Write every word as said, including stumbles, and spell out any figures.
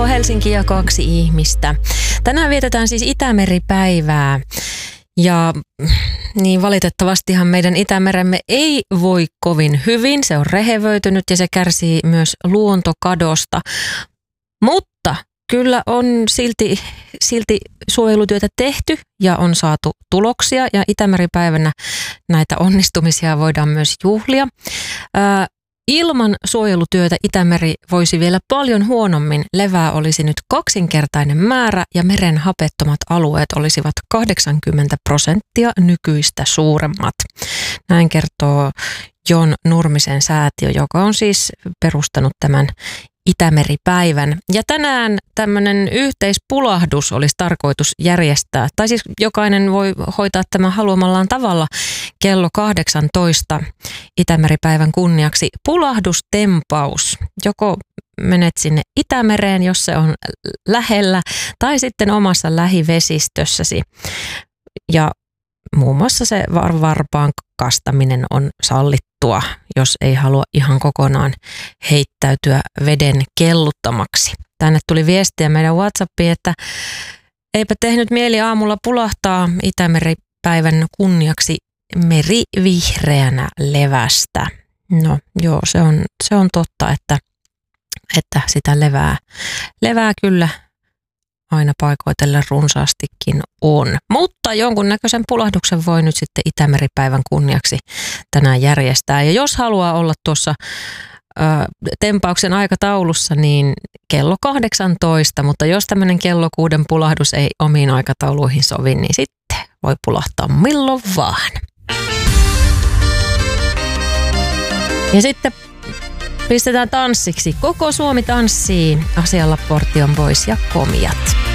Helsinki ja kaksi ihmistä. Tänään vietetään siis Itämeri-päivää. Ja niin valitettavastihan meidän Itämeremme ei voi kovin hyvin. Se on rehevöitynyt ja se kärsii myös luontokadosta. Mutta kyllä on silti, silti suojelutyötä tehty ja on saatu tuloksia. Ja Itämeri-päivänä näitä onnistumisia voidaan myös juhlia. Ää, Ilman suojelutyötä Itämeri voisi vielä paljon huonommin. Levää olisi nyt kaksinkertainen määrä ja meren hapettomat alueet olisivat kahdeksankymmentä prosenttia nykyistä suuremmat. Näin kertoo Jon Nurmisen säätiö, joka on siis perustanut tämän Itämeri-päivän. Ja tänään tämmöinen yhteispulahdus olisi tarkoitus järjestää. Tai siis jokainen voi hoitaa tämän haluamallaan tavalla kello kahdeksantoista Itämeri-päivän kunniaksi. Pulahdustempaus. Joko menet sinne Itämereen, jos se on lähellä, tai sitten omassa lähivesistössäsi. Ja muun muassa se var- varpaan kastaminen on sallittua, jos ei halua ihan kokonaan heittäytyä veden kelluttamaksi. Tänne tuli viestiä meidän WhatsAppiin, että eipä tehnyt mieli aamulla pulahtaa Itämeri-päivän kunniaksi merivihreänä levästä. No joo, se on, se on totta, että, että sitä levää, levää kyllä aina paikoitellen runsaastikin on. Mutta jonkunnäköisen pulahduksen voi nyt sitten Itämeri-päivän kunniaksi tänään järjestää. Ja jos haluaa olla tuossa ö, tempauksen aikataulussa, niin kello kahdeksantoista. Mutta jos tämmöinen kello kuuden pulahdus ei omiin aikatauluihin sovi, niin sitten voi pulahtaa milloin vaan. Ja sitten pistetään tanssiksi. Koko Suomi tanssii. Asialla Portion Boys ja Komiat.